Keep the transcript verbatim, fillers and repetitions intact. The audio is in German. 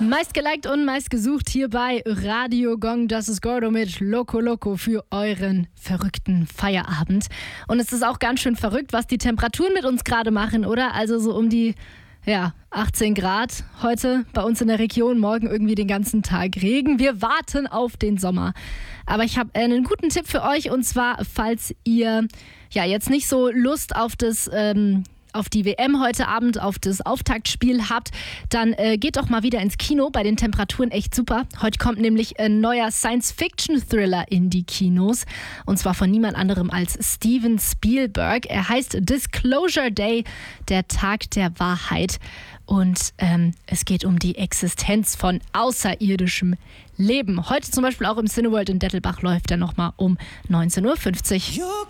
Meist geliked und meist gesucht hier bei Radio Gong. Das ist Gordo mit Loco Loco für euren verrückten Feierabend. Und es ist auch ganz schön verrückt, was die Temperaturen mit uns gerade machen, oder? Also so um die ja, achtzehn Grad heute bei uns in der Region, morgen irgendwie den ganzen Tag Regen. Wir warten auf den Sommer. Aber ich habe einen guten Tipp für euch, und zwar, falls ihr ja jetzt nicht so Lust auf das ähm, auf die W M heute Abend, auf das Auftaktspiel habt, dann äh, geht doch mal wieder ins Kino, bei den Temperaturen echt super. Heute kommt nämlich ein neuer Science-Fiction-Thriller in die Kinos, und zwar von niemand anderem als Steven Spielberg. Er heißt Disclosure Day, der Tag der Wahrheit, und ähm, es geht um die Existenz von außerirdischem Leben. Heute zum Beispiel auch im Cineworld in Dettelbach läuft er nochmal um neunzehn Uhr fünfzig.